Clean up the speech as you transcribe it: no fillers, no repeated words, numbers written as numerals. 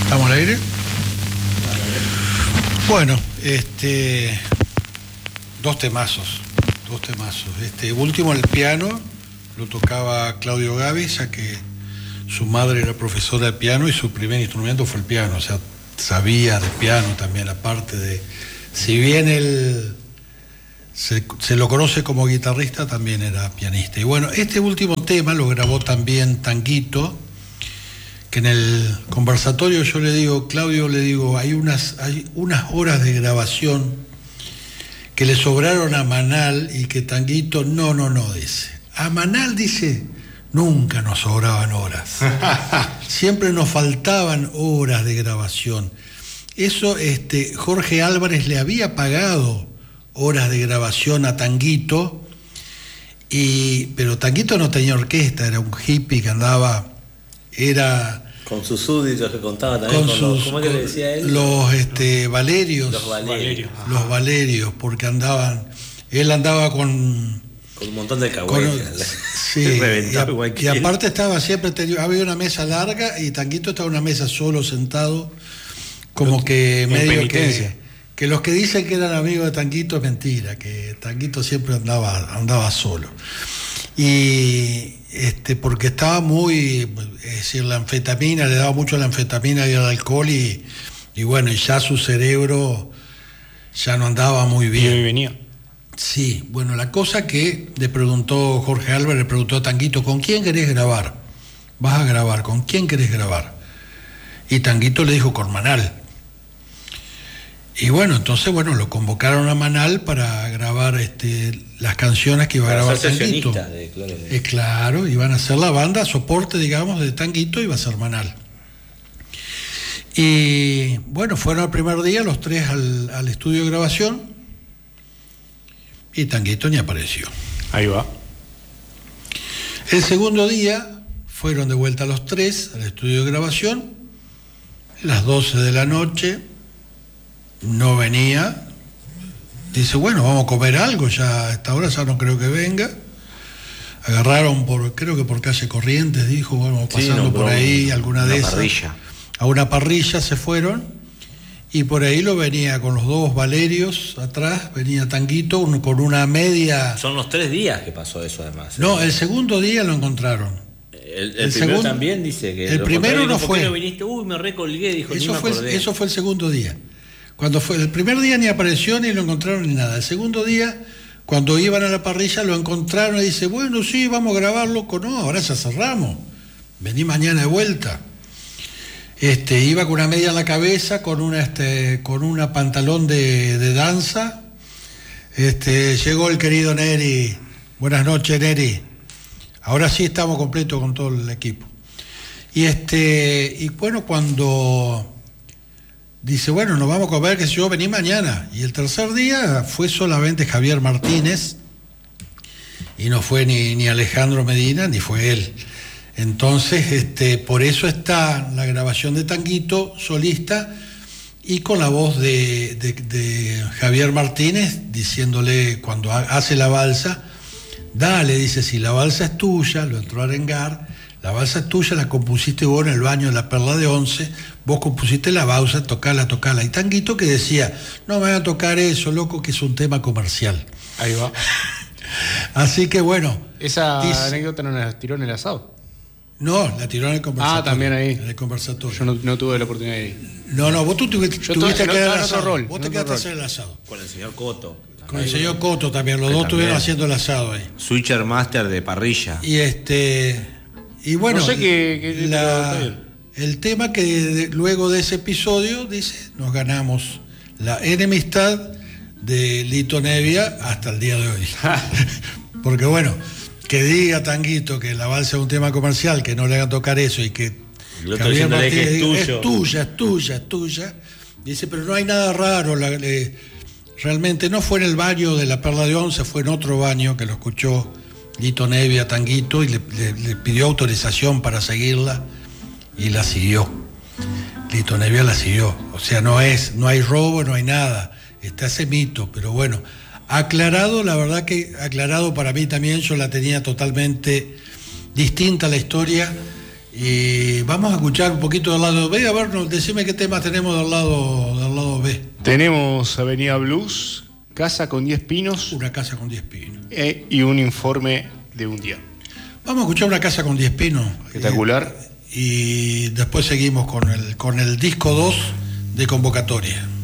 ¿Estamos al aire? Bueno, dos temazos. Último, el piano lo tocaba Claudio Gavi, ya que su madre era profesora de piano y su primer instrumento fue el piano, o sea, sabía de piano también, aparte de, si bien él se lo conoce como guitarrista, también era pianista. Y bueno, este último tema lo grabó también Tanguito, que en el conversatorio yo le digo, Claudio, hay unas horas de grabación que le sobraron a Manal y que Tanguito no dice. A Manal dice, nunca nos sobraban horas. Siempre nos faltaban horas de grabación. Eso Jorge Álvarez le había pagado horas de grabación a Tanguito, pero Tanguito no tenía orquesta, era un hippie que andaba, con sus súbditos que contaba también, ¿cómo que le decía él? Los Valerios. Los Valerios, porque él andaba con un montón de cagüeñas. Sí, y aparte estaba siempre, había una mesa larga y Tanguito estaba en una mesa solo, sentado, como que medio que los que dicen que eran amigos de Tanguito es mentira, que Tanguito siempre andaba solo. Y porque estaba muy, es decir, la anfetamina, le daba mucho la anfetamina y el alcohol y bueno, y ya su cerebro ya no andaba muy bien. Y venía. Sí, bueno, la cosa que le preguntó Jorge Álvarez, le preguntó a Tanguito, ¿con quién querés grabar? Vas a grabar, ¿con quién querés grabar? Y Tanguito le dijo, con Manal. Y bueno, entonces, lo convocaron a Manal para grabar las canciones que iba a grabar Tanguito. Claro, iban a hacer la banda, soporte, digamos, de Tanguito, iba a ser Manal. Y bueno, fueron el primer día los tres al estudio de grabación y Tanguito ni apareció. Ahí va. El segundo día fueron de vuelta los tres al estudio de grabación, las 12 de la noche. No venía, dice, vamos a comer algo, ya a esta hora ya no creo que venga. Agarraron creo que por calle Corrientes, dijo, pasando por ahí, alguna de esas. Parrilla. A una parrilla se fueron, y por ahí lo venía con los dos Valerios atrás, venía Tanguito con una media. Son los 3 días que pasó eso además. No, el segundo día lo encontraron. El primero también dice que... El primero no fue. ¿Por qué no viniste? Me recolgué, dijo, eso fue el segundo día. Cuando fue el primer día ni apareció ni lo encontraron ni nada. El segundo día, cuando iban a la parrilla, lo encontraron y dice, sí, vamos a grabarlo. No, ahora ya cerramos. Vení mañana de vuelta. Iba con una media en la cabeza, con una pantalón de danza. Llegó el querido Neri. Buenas noches, Neri. Ahora sí estamos completos con todo el equipo. Y cuando dice, nos vamos a comer, que si yo vení mañana. Y el tercer día fue solamente Javier Martínez, y no fue ni Alejandro Medina, ni fue él. Entonces, por eso está la grabación de Tanguito, solista, y con la voz de Javier Martínez, diciéndole, cuando hace la balsa, dale, dice, si la balsa es tuya, lo entró a arengar, la balsa es tuya, la compusiste vos en el baño de la Perla de Once, vos compusiste la balsa, tocala. Y Tanguito que decía, no me van a tocar eso, loco, que es un tema comercial. Ahí va. Así que Esa anécdota no la tiró en el asado. No, la tiró en el conversatorio. También ahí. En el conversatorio. Yo no tuve la oportunidad de ir. No, vos tuviste que quedar al asado. Rol, vos te quedaste a hacer el asado. Con el señor Coto. Con el señor Coto también, los dos estuvieron haciendo el asado ahí. Switcher Master de parrilla. Y bueno, no sé qué el tema que luego de ese episodio, dice, nos ganamos la enemistad de Lito Nevia hasta el día de hoy. Porque que diga Tanguito que la balsa es un tema comercial, que no le hagan tocar eso y que Javier Martínez diga, es tuya. Dice, pero no hay nada raro, realmente no fue en el baño de la Perla de Once, fue en otro baño que lo escuchó Lito Nevia a Tanguito y le pidió autorización para seguirla y la siguió. Lito Nevia la siguió. O sea, no hay robo, no hay nada. Está ese mito, pero aclarado, la verdad que aclarado para mí también, yo la tenía totalmente distinta la historia Y vamos a escuchar un poquito del lado B. A ver, decime qué temas tenemos del lado B. Tenemos Avenida Blues, Casa con 10 pinos. Una casa con 10 pinos. Y un informe de un día. Vamos a escuchar Una casa con 10 pinos. Espectacular. Y después seguimos con el disco 2 de Convocatoria.